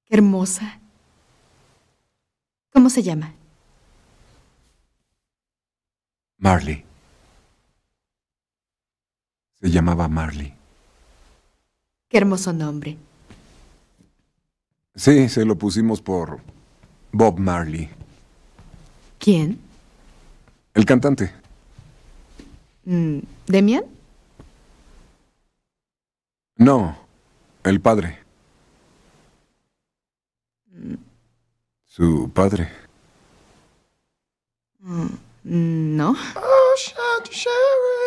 Qué hermosa. ¿Cómo se llama? Marley. Se llamaba Marley. Qué hermoso nombre. Sí, se lo pusimos por Bob Marley, ¿Quién? el cantante. ¿Demian? No, el padre. Su padre. No. Oh, shout to Sharon.